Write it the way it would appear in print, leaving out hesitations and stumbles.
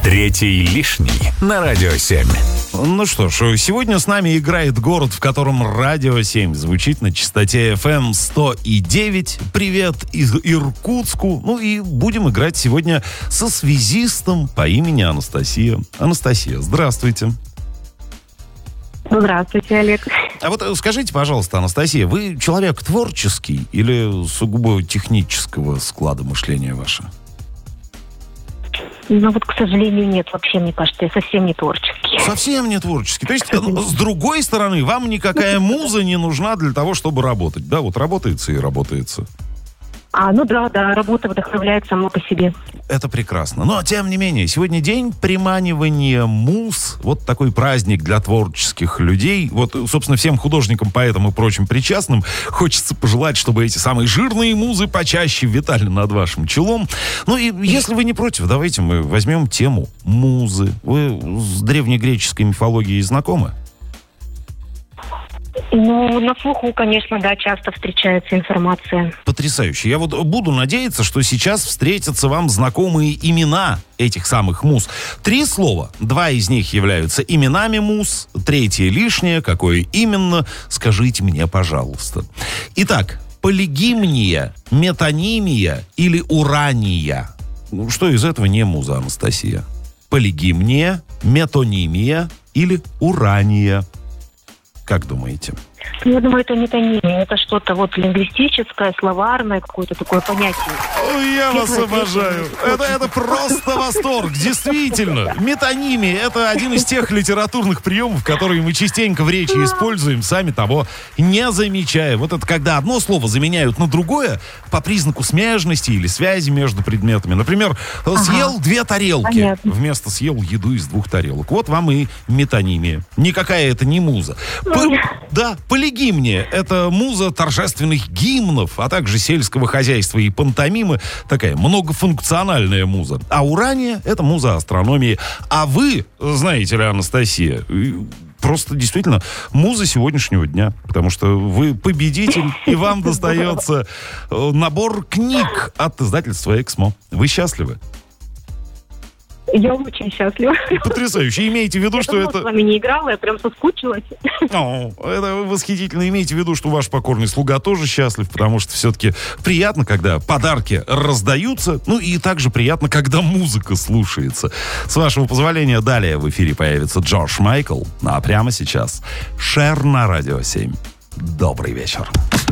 Третий лишний на Радио 7. Ну что ж, сегодня с нами играет город, в котором Радио 7 звучит на частоте FM 100,9. Привет из Иркутску. Ну и будем играть сегодня со связистом по имени Анастасия. Анастасия, здравствуйте. Здравствуйте, Олег. А вот скажите, пожалуйста, Анастасия, вы человек творческий или сугубо технического склада мышления ваше? Ну вот, к сожалению, нет. Вообще, мне кажется, я совсем не творческий. Совсем не творческий. То есть, с другой стороны, вам никакая муза не нужна для того, чтобы работать. Да, вот работается и работается. Ну да, работа вдохновляет сама по себе. Это прекрасно. Но, тем не менее, сегодня день приманивания муз. Вот такой праздник для творческих людей. Вот, собственно, всем художникам, поэтам и прочим причастным хочется пожелать, чтобы эти самые жирные музы почаще витали над вашим челом. Ну и, если вы не против, давайте мы возьмем тему музы. Вы с древнегреческой мифологией знакомы? Ну, на слуху, конечно, да, часто встречается информация. Потрясающе. Я вот буду надеяться, что сейчас встретятся вам знакомые имена этих самых муз. 3 слова. 2 из них являются именами муз. 3 лишнее. Какое именно? Скажите мне, пожалуйста. Итак, полигимния, метонимия или урания? Ну, что из этого не муза, Анастасия? Полигимния, метонимия или урания? Как думаете? Я думаю, это метонимия. Это что-то вот лингвистическое, словарное, какое-то такое понятие. Ой, я вас обожаю. Это просто восторг. Действительно. Метонимия — это один из тех литературных приемов, которые мы частенько в речи используем, сами того не замечая. Вот это когда одно слово заменяют на другое по признаку смежности или связи между предметами. Например, съел 2 тарелки. Понятно. Вместо съел еду из 2 тарелок. Вот вам и метонимия. Никакая это не муза. Да, полигимния — это муза торжественных гимнов, а также сельского хозяйства и пантомимы. Такая многофункциональная муза. А урания — это муза астрономии. А вы, знаете ли, Анастасия, просто действительно муза сегодняшнего дня. Потому что вы победитель, и вам достается набор книг от издательства «Эксмо». Вы счастливы? Я очень счастлива. Потрясающе. Имейте в виду, что это... Я с вами не играла, я прям соскучилась. Это восхитительно. Имейте в виду, что ваш покорный слуга тоже счастлив, потому что все-таки приятно, когда подарки раздаются, ну и также приятно, когда музыка слушается. С вашего позволения, далее в эфире появится Джордж Майкл, а прямо сейчас Шер на Радио 7. Добрый вечер.